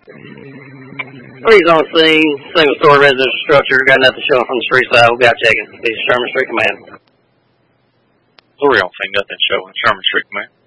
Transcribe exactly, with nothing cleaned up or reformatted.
Police on scene, single story residential structure, got nothing showing from the street side. We got checking. This is Sherman Street Command. We don't see nothing showing. Sherman Street Command.